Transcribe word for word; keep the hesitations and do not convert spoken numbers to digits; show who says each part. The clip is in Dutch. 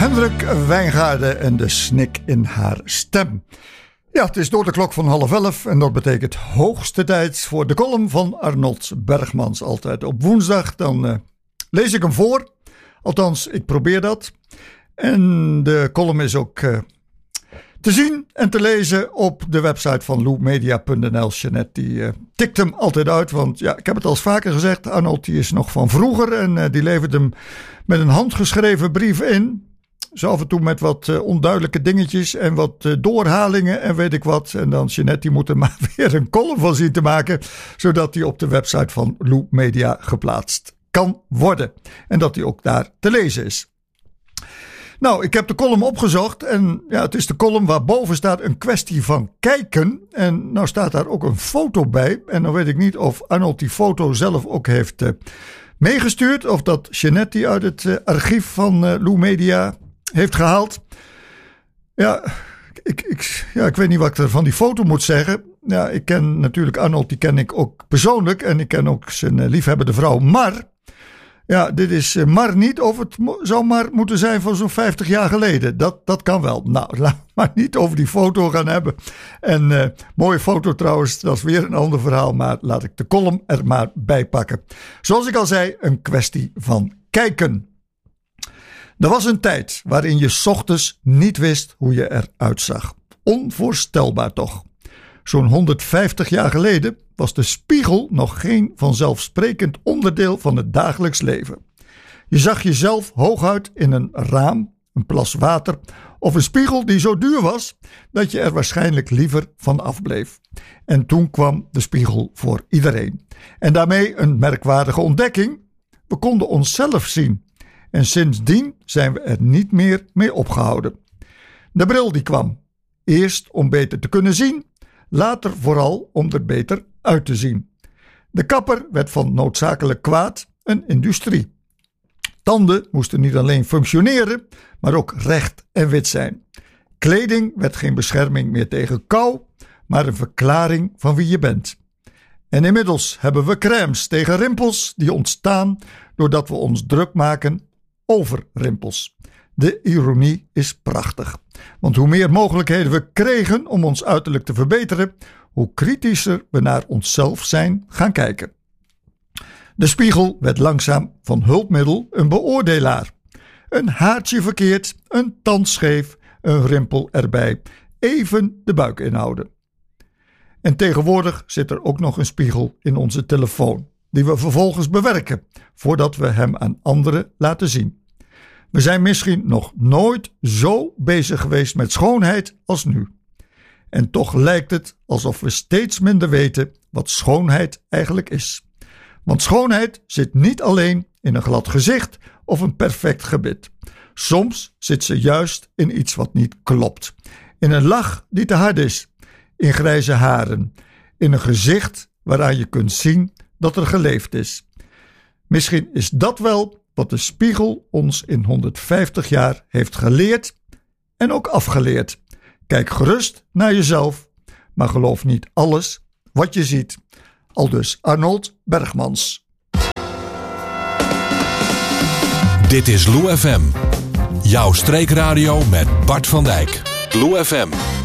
Speaker 1: Hendrik Wijngaarden en de snik in haar stem. Ja, het is door de klok van half elf en dat betekent hoogste tijd voor de column van Arnold Bergmans. Altijd op woensdag, dan uh, lees ik hem voor. Althans, ik probeer dat. En de column is ook uh, te zien en te lezen op de website van loopmedia punt n l. Jeanette die uh, tikt hem altijd uit, want ja, ik heb het al eens vaker gezegd. Arnold die is nog van vroeger en uh, die levert hem met een handgeschreven brief in. Zo af en toe met wat uh, onduidelijke dingetjes en wat uh, doorhalingen en weet ik wat. En dan Jeanette die moet er maar weer een column van zien te maken, zodat die op de website van Loop Media geplaatst kan worden. En dat die ook daar te lezen is. Nou, ik heb de column opgezocht en ja, het is de column waar boven staat een kwestie van kijken. En nou staat daar ook een foto bij. En dan weet ik niet of Arnold die foto zelf ook heeft uh, meegestuurd. Of dat Jeanette die uit het uh, archief van uh, Loop Media heeft gehaald. Ja ik, ik, ja, ik weet niet wat ik er van die foto moet zeggen. Ja, ik ken natuurlijk Arnold, die ken ik ook persoonlijk. En ik ken ook zijn uh, liefhebbende vrouw Mar. Ja, dit is uh, Mar niet. Of het mo- zou maar moeten zijn van zo'n vijftig jaar geleden. Dat, dat kan wel. Nou, laat maar niet over die foto gaan hebben. En uh, mooie foto trouwens, dat is weer een ander verhaal. Maar laat ik de column er maar bij pakken. Zoals ik al zei, een kwestie van kijken. Er was een tijd waarin je 's ochtends niet wist hoe je eruit zag. Onvoorstelbaar toch. Zo'n honderdvijftig jaar geleden was de spiegel nog geen vanzelfsprekend onderdeel van het dagelijks leven. Je zag jezelf hooguit in een raam, een plas water of een spiegel die zo duur was dat je er waarschijnlijk liever van afbleef. En toen kwam de spiegel voor iedereen. En daarmee een merkwaardige ontdekking. We konden onszelf zien. En sindsdien zijn we er niet meer mee opgehouden. De bril die kwam. Eerst om beter te kunnen zien, later vooral om er beter uit te zien. De kapper werd van noodzakelijk kwaad een industrie. Tanden moesten niet alleen functioneren, maar ook recht en wit zijn. Kleding werd geen bescherming meer tegen kou, maar een verklaring van wie je bent. En inmiddels hebben we crèmes tegen rimpels die ontstaan doordat we ons druk maken over rimpels. De ironie is prachtig. Want hoe meer mogelijkheden we kregen om ons uiterlijk te verbeteren, hoe kritischer we naar onszelf zijn gaan kijken. De spiegel werd langzaam van hulpmiddel een beoordelaar. Een haartje verkeerd, een tand scheef, een rimpel erbij. Even de buik inhouden. En tegenwoordig zit er ook nog een spiegel in onze telefoon, die we vervolgens bewerken, voordat we hem aan anderen laten zien. We zijn misschien nog nooit zo bezig geweest met schoonheid als nu. En toch lijkt het alsof we steeds minder weten wat schoonheid eigenlijk is. Want schoonheid zit niet alleen in een glad gezicht of een perfect gebit. Soms zit ze juist in iets wat niet klopt. In een lach die te hard is. In grijze haren. In een gezicht waaraan je kunt zien dat er geleefd is. Misschien is dat wel wat de spiegel ons in honderdvijftig jaar heeft geleerd en ook afgeleerd. Kijk gerust naar jezelf, maar geloof niet alles wat je ziet. Aldus Arnold Bergmans.
Speaker 2: Dit is Lou F M. Jouw streekradio met Bart van Dijk. Lou F M.